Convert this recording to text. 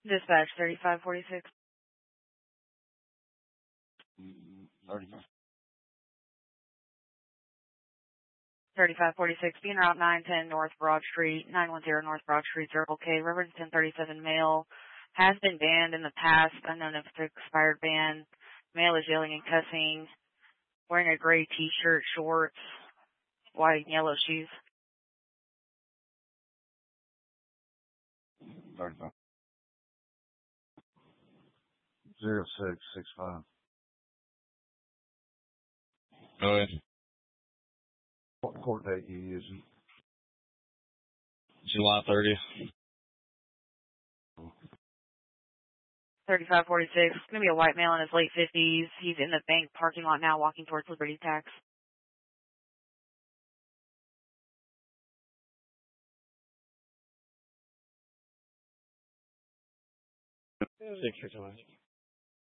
Dispatch 3546. 35. 3546, being Route 910 North Broad Street, 910 North Broad Street, Circle K, Reverend 1037 male, has been banned in the past, unknown if it's an expired ban. Male is yelling and cussing, wearing a gray t-shirt, shorts, white and yellow shoes. 35. 0665. Go ahead. What court date you using? July 30th. 3546, it's going to be a white male in his late 50s. He's in the bank parking lot now walking towards Liberty Tax. 6 or 2.